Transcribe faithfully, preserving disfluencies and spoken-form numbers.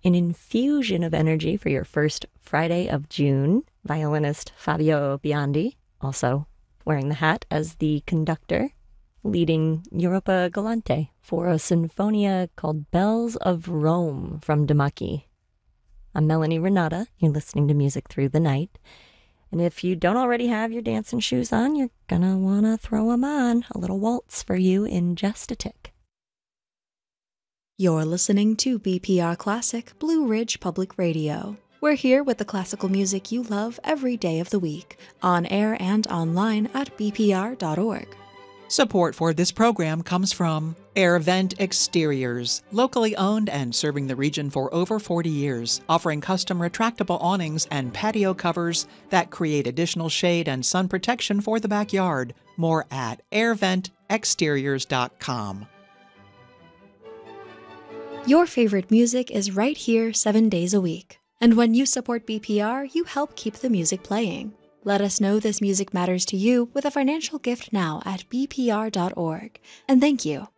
an infusion of energy for your first Friday of June. Violinist Fabio Biondi, also wearing the hat as the conductor, leading Europa Galante for a sinfonia called Bells of Rome from Damaki. I'm Melanie Renata. You're listening to Music Through the Night. And if you don't already have your dancing shoes on, you're gonna wanna throw them on. A little waltz for you in just a tick. You're listening to B P R Classic Blue Ridge Public Radio. We're here with the classical music you love every day of the week, on air and online at b p r dot org. Support for this program comes from Air Vent Exteriors, locally owned and serving the region for over forty years, offering custom retractable awnings and patio covers that create additional shade and sun protection for the backyard. More at air vent exteriors dot com. Your favorite music is right here seven days a week. And when you support B P R, you help keep the music playing. Let us know this music matters to you with a financial gift now at b p r dot org. And thank you.